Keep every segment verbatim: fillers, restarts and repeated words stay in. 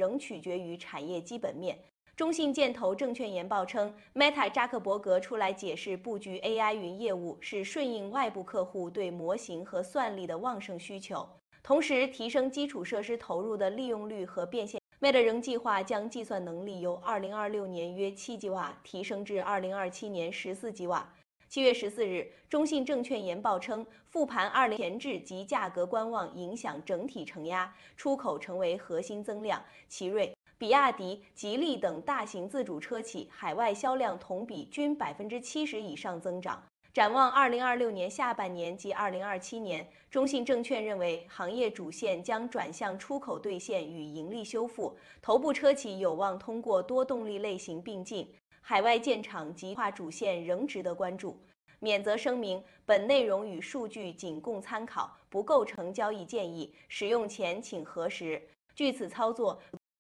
仍取决于产业基本面。中信建投证券研报称 ，Meta 扎克伯格出来解释布局 A I 云业务是顺应外部客户对模型和算力的旺盛需求，同时提升基础设施投入的利用率和变现。Meta 仍计划将计算能力由二零二六年约七吉瓦提升至二零二七年十四吉瓦。七月十四日，中信证券研报称，复盘二零前置及价格观望影响整体承压，出口成为核心增量。奇瑞、比亚迪、吉利等大型自主车企海外销量同比均百分之七十以上增长。展望二零二六年下半年及二零二七年，中信证券认为行业主线将转向出口兑现与盈利修复，头部车企有望通过多动力类型并进，海外建厂及化主线仍值得关注。免责声明：本内容与数据仅供参考，不构成交易建议，使用前请核实。据此操作。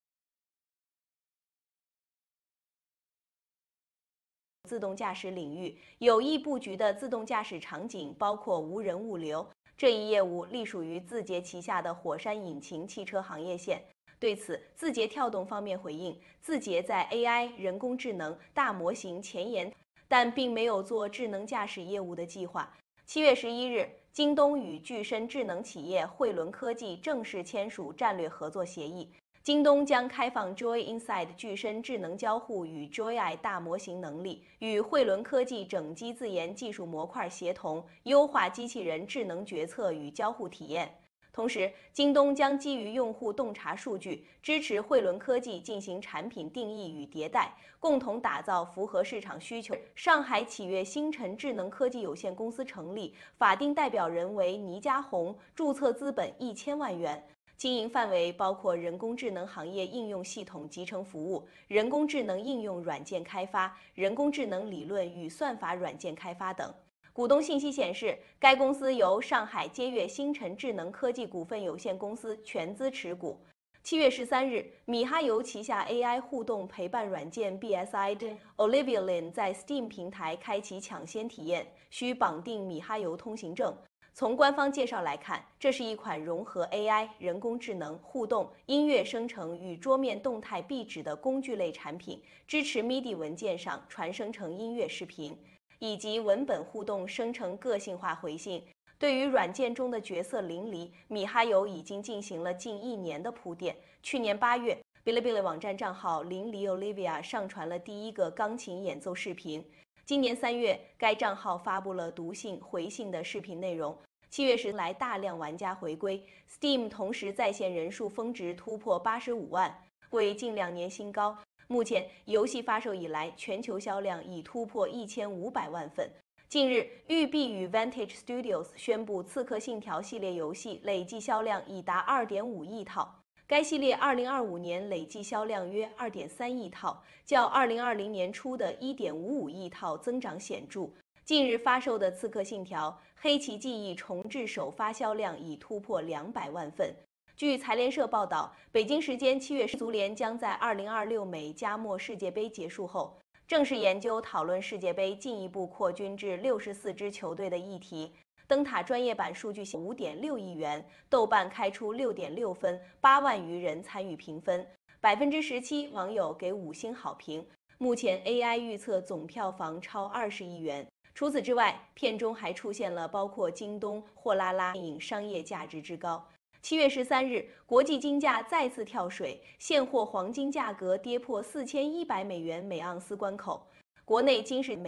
自动驾驶领域有意布局的自动驾驶场景包括无人物流，这一业务隶属于字节旗下的火山引擎汽车行业线。对此，字节跳动方面回应，字节在 A I、人工智能、大模型前沿，但并没有做智能驾驶业务的计划。七月十一日，京东与具身智能企业汇伦科技正式签署战略合作协议。京东将开放 Joy Inside 具身智能交互与 Joy 大模型能力，与汇伦科技整机自研技术模块协同，优化机器人智能决策与交互体验。同时，京东将基于用户洞察数据，支持汇伦科技进行产品定义与迭代，共同打造符合市场需求。上海启悦星辰智能科技有限公司成立，法定代表人为倪家红，注册资本一千万元。经营范围包括人工智能行业应用系统集成服务、人工智能应用软件开发、人工智能理论与算法软件开发等。股东信息显示，该公司由上海接悦星辰智能科技股份有限公司全资持股。七月十三日，米哈游旗下 A I 互动陪伴软件 B S I 的 Olivia Lin 在 Steam 平台开启抢先体验，需绑定米哈游通行证。从官方介绍来看，这是一款融合 A I、人工智能、互动、音乐生成与桌面动态壁纸的工具类产品，支持 M I D I 文件上传生成音乐、视频，以及文本互动生成个性化回信。对于软件中的角色淋漓，米哈游已经进行了近一年的铺垫。去年八月，哔哩哔哩网站账号淋漓 Olivia 上传了第一个钢琴演奏视频。今年三月，该账号发布了读信、回信的视频内容。七月时来大量玩家回归 ，Steam 同时在线人数峰值突破八十五万，为近两年新高。目前，游戏发售以来，全球销量已突破一千五百万份。近日，育碧与 Vantage Studios 宣布，《刺客信条》系列游戏累计销量已达二点五亿套。该系列二零二五年累计销量约二点三亿套，较二零二零年初的一点五五亿套增长显著。近日发售的《刺客信条：黑旗记忆》重置首发销量已突破两百万份。据财联社报道，北京时间七月，足联将在二零二六美加墨世界杯结束后，正式研究讨论世界杯进一步扩军至六十四支球队的议题。灯塔专业版数据显五点六亿元，豆瓣开出六点六分，八万余人参与评分，百分之十七网友给五星好评。目前 A I 预测总票房超二十亿元。除此之外，片中还出现了包括京东、货拉拉电影商业价值之高。七月十三日，国际金价再次跳水，现货黄金价格跌破四千一百美元每盎司关口。国内金市